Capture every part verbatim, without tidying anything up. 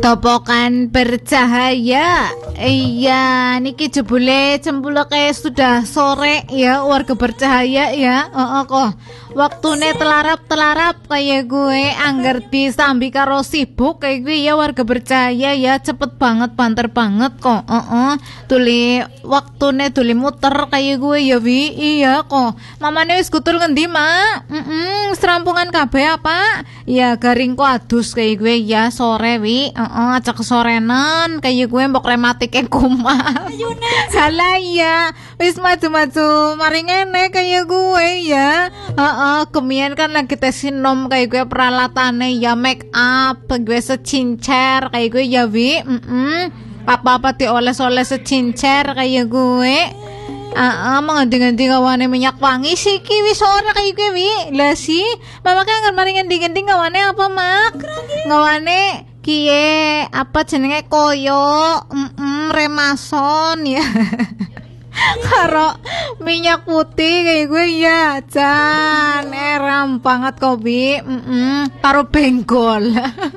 Topokan bercahaya. Iya, niki jebule cempuluke sudah sore ya, warga bercahaya ya. Heeh kok. Waktune telarap-telarap kayak gue angger disambi karo sibuk kayak gue ya, warga bercahaya ya, cepet banget, banter banget kok. Heeh. Tuli waktune tuli muter kayak gue ya Wi. Iya kok. Mamane wis gutur ngendi, Mak? Heeh, serampungan kabeh apa? Ya garing kok adus kayak gue ya sore Wi. Heeh, aja kesorenan kayak gue mbok rematike kumat. Halah ya, wis maju-maju mari ngene kayak gue ya. Heeh, kemien kan lagi tes sinom kayak gue peralatannya ya, make up gue secincer kayak gue ya Wi. Heeh. Apa-apa dioles-oles secincer kayak gue. Ah, uh, mengendi-endi ngawane minyak wangi sih ki wis ora kayak gue Wi. Lah sih, mama kan mari ngendi-endi ngawane apa, Mak? Ngawane kiye apa jenenge koyo mm remason ya. Karo minyak putih kayak gue ya, jan eram banget kok Bi. Mm karo benggol.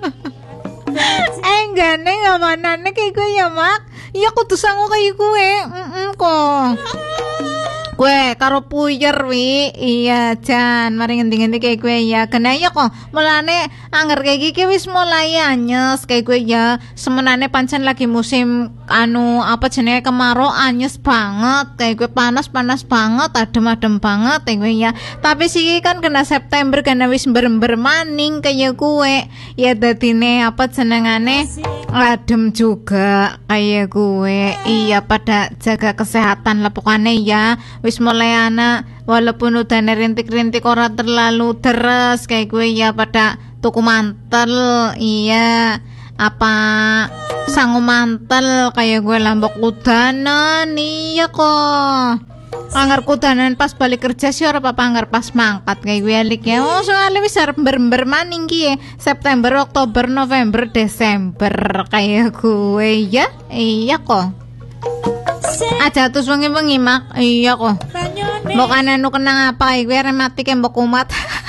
Enggak nih ngamanane kayak gue ya, Mak. Iya kudu sangu kayak gue. Mm kok. Gue karo puyer Wi. Iya jan mari ngendi-ngendi kayak gue ya. Kena ya kok mulane anger kayak gini wis mulai anyes kayak gue ya. Semenane pancen lagi musim anu apa jenenge kemarau, anyes banget kayak gue, panas-panas banget, adem-adem banget kayak gue ya. Tapi sih kan kena September kena wis berember maning kayak gue. Ya dadine apa jenengane adem juga kayak gue. Iya pada jaga kesehatan lah pokoknya ya. Wis mulai anak walaupun udah rintik-rintik ora terlalu deres kayak gue ya, pada tuku mantel. Iya apa sangu mantel kayak gue, lambok kudanan. Iya kok anggar kudanan pas balik kerja sih ora apa-apa, anggar pas mangkat kayak gue alik ya. Oh soalnya wis arep berember maning ki September, Oktober, November, Desember kayak gue ya. Iya kok aja terus wengi-wengi Mak. Iya kok mbok anu kenang apa kayak gue rematik mbok kumat.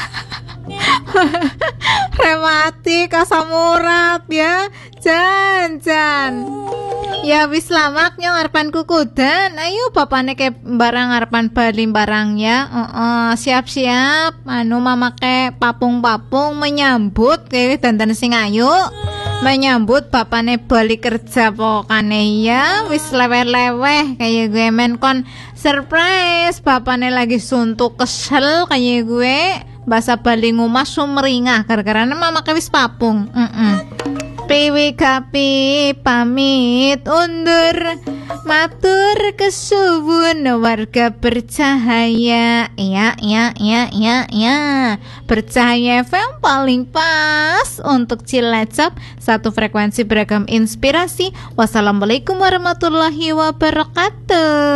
Rematik asam urat ya, jan-jan. Ya wis lamak nyong ngarepan kukudan. Ayo bapane ke barang ngarepan bali barang ya. Heeh, siap-siap anu mamake papung-papung menyambut kayak dandan sing ayu. Menyambut bapane balik kerja pokokane ya, wis leweh-leweh kayak gue men kon surprise bapane lagi suntuk kesel kayak gue, basa bali ngumah sumringah gara-gara mama wis papung. Heeh. Piwi kapi pamit undur, matur kesuwun warga bercahaya. Ya ya ya ya ya. Bercahaya F M paling pas untuk Cilacap, satu frekuensi beragam inspirasi. Wassalamualaikum warahmatullahi wabarakatuh.